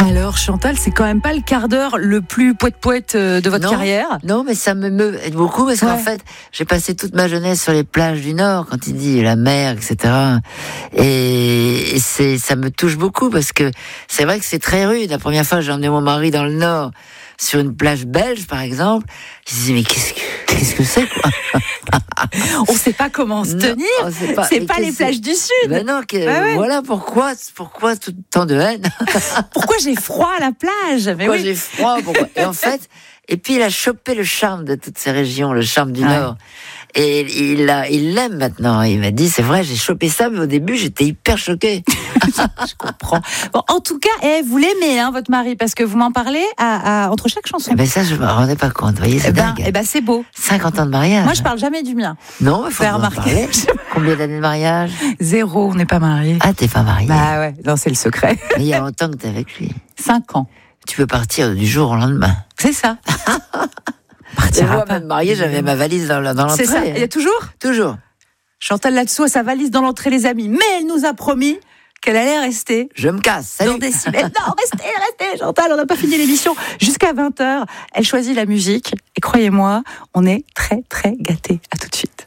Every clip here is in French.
Alors Chantal, c'est quand même pas le quart d'heure le plus poète-poète de votre carrière. Non, mais ça me meut beaucoup parce qu'en fait, j'ai passé toute ma jeunesse sur les plages du Nord, quand il dit la mer, etc. Et ça me touche beaucoup parce que c'est vrai que c'est très rude. La première fois, j'ai emmené mon mari dans le Nord, sur une plage belge, par exemple. Il se dit, mais qu'est-ce que c'est, quoi? On sait pas comment se tenir. C'est pas les plages du Sud. Ben non, voilà pourquoi tout tant de haine. Pourquoi j'ai froid à la plage? Pourquoi j'ai froid? Et en fait, et puis il a chopé le charme de toutes ces régions, le charme du Nord. Et il l'aime maintenant. Il m'a dit, c'est vrai, j'ai chopé ça, mais au début, j'étais hyper choquée. Je comprends. Bon, en tout cas, vous l'aimez, votre mari, parce que vous m'en parlez entre chaque chanson. Ben ça, je me rendais pas compte. Vous voyez, c'est dingue. C'est beau. 50 ans de mariage. Moi, je parle jamais du mien. Non, il faut remarquer. Combien d'années de mariage? 0, on n'est pas mariés. Ah, t'es pas mariée? Bah ouais, non, c'est le secret. Mais il y a longtemps que t'es avec lui. 5 ans. Tu peux partir du jour au lendemain. C'est ça. Moi, même mariée, j'avais ma valise dans l'entrée. C'est ça. Il y a toujours? Toujours. Chantal là-dessous a sa valise dans l'entrée, les amis. Mais elle nous a promis qu'elle allait rester. Je me casse. Salut. Dans Décibel. Non, restez, Chantal, on n'a pas fini l'émission. Jusqu'à 20h, elle choisit la musique. Et croyez-moi, on est très, très gâtés. À tout de suite.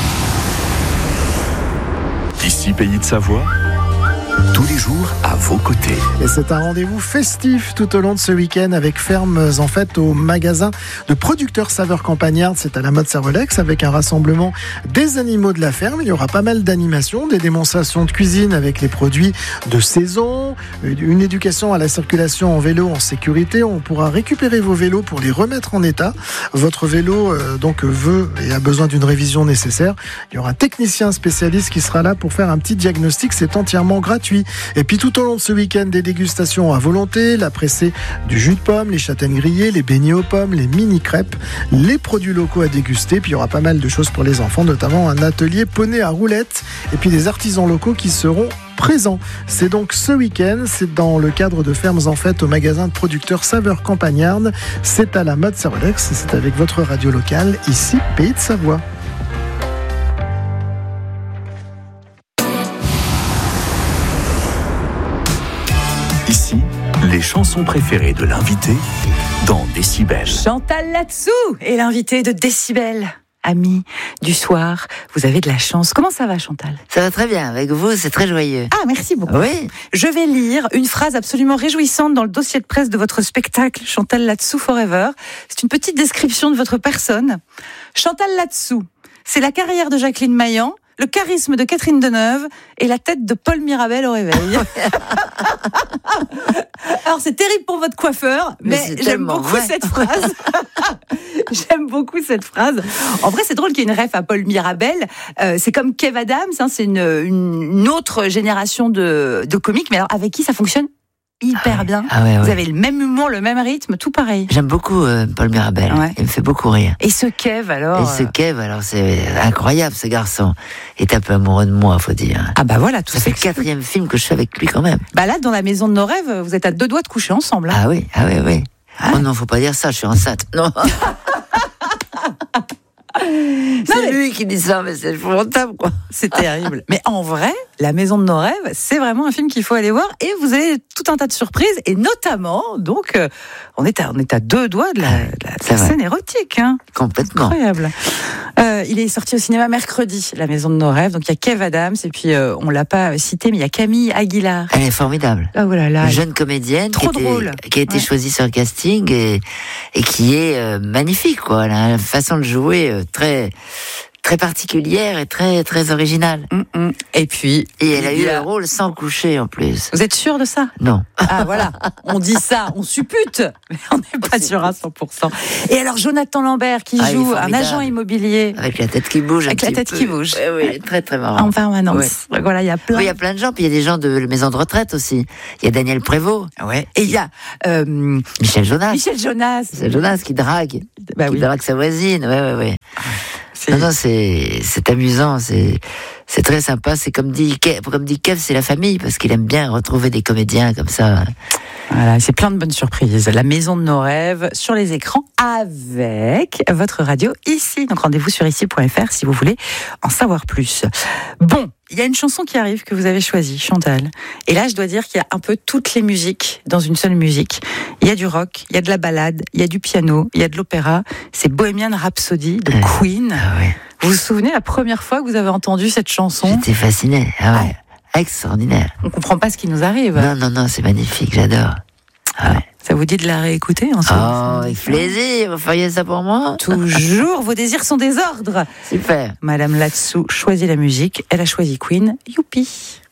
Ici, Pays de Savoie, tous les jours à vos côtés. Et c'est un rendez-vous festif tout au long de ce week-end avec fermes en fait au magasin de producteurs saveurs campagnardes. C'est à la mode Servolex avec un rassemblement des animaux de la ferme. Il y aura pas mal d'animations, des démonstrations de cuisine avec les produits de saison, une éducation à la circulation en vélo en sécurité. On pourra récupérer vos vélos pour les remettre en état. Votre vélo veut et a besoin d'une révision nécessaire. Il y aura un technicien spécialiste qui sera là pour faire un petit diagnostic. C'est entièrement gratuit. Et puis tout au long de ce week-end, des dégustations à volonté, la pressée du jus de pomme, les châtaignes grillées, les beignets aux pommes, les mini-crêpes, les produits locaux à déguster. Puis il y aura pas mal de choses pour les enfants, notamment un atelier poney à roulettes et puis des artisans locaux qui seront présents. C'est donc ce week-end, c'est dans le cadre de Fermes en Fête au magasin de producteurs saveurs campagnardes. C'est à la mode Servolex, c'est avec votre radio locale, ici Pays de Savoie. Ici, les chansons préférées de l'invité dans Décibel. Chantal là-dessous est l'invité de Décibel. Amis du soir, vous avez de la chance. Comment ça va, Chantal? Ça va très bien. Avec vous, c'est très joyeux. Ah, merci beaucoup. Oui. Je vais lire une phrase absolument réjouissante dans le dossier de presse de votre spectacle Chantal là-dessous Forever. C'est une petite description de votre personne. Chantal là-dessous, c'est la carrière de Jacqueline Maillan, le charisme de Catherine Deneuve et la tête de Paul Mirabel au réveil. Alors, c'est terrible pour votre coiffeur, mais j'aime beaucoup cette phrase. J'aime beaucoup cette phrase. En vrai, c'est drôle qu'il y ait une ref à Paul Mirabel. C'est comme Kev Adams, c'est une autre génération de comiques, mais alors avec qui ça fonctionne hyper bien. Vous avez le même humour, le même rythme, tout pareil. J'aime beaucoup Paul Mirabel. Ouais. Il me fait beaucoup rire. Et ce Kev, alors c'est incroyable, ce garçon. Il est un peu amoureux de moi, faut dire. Ah bah voilà, tout ça. C'est le 4e film que je fais avec lui quand même. Bah là, dans la maison de nos rêves, vous êtes à 2 doigts de coucher ensemble. Ah oui. Ah. Oh non, faut pas dire ça, je suis enceinte. Non. C'est lui qui dit ça, mais c'est épouvantable, quoi. C'est terrible. Mais en vrai, La Maison de nos rêves, c'est vraiment un film qu'il faut aller voir. Et vous avez tout un tas de surprises. Et notamment, donc, on est à 2 doigts de la scène érotique. Hein. Complètement. Incroyable. Il est sorti au cinéma mercredi, La Maison de nos rêves. Donc, il y a Kev Adams. Et puis, on l'a pas cité, mais il y a Camille Aguilar. Elle est formidable. Oh là là. Une jeune comédienne qui a été choisie sur le casting et qui est magnifique, quoi. Elle a une façon de jouer très particulière et très très originale. Et puis elle a eu un rôle sans coucher en plus. Vous êtes sûr de ça? Non. Ah voilà, on dit ça, on suppute, mais on n'est pas sûr à 100%. Et alors Jonathan Lambert qui joue un agent immobilier avec la tête qui bouge, qui bouge. Oui, très très marrant. En permanence. Ouais. Voilà, il y a plein. Oui, il y a plein de gens, puis il y a des gens de la maison de retraite aussi. Il y a Daniel Prévost. Ouais. Et il y a Michel Jonas. Michel Jonas qui drague, drague sa voisine. Ouais. Non, c'est amusant, c'est très sympa. C'est comme dit Kev, c'est la famille parce qu'il aime bien retrouver des comédiens comme ça Voilà, c'est plein de bonnes surprises. La maison de nos rêves sur les écrans avec votre radio ici. Donc rendez-vous sur ici.fr si vous voulez en savoir plus. Bon, il y a une chanson qui arrive que vous avez choisie, Chantal. Et là, je dois dire qu'il y a un peu toutes les musiques dans une seule musique. Il y a du rock, il y a de la ballade, il y a du piano, il y a de l'opéra. C'est Bohemian Rhapsody de Queen. Ah ouais. Vous vous souvenez la première fois que vous avez entendu cette chanson? J'étais fasciné. Ah ouais. Extraordinaire. On comprend pas ce qui nous arrive. Non, c'est magnifique, j'adore. Ah ouais. Ça vous dit de la réécouter Oh, avec plaisir, vous feriez ça pour moi? Toujours, vos désirs sont des ordres. Super. Madame Latsou choisit la musique, elle a choisi Queen, youpi.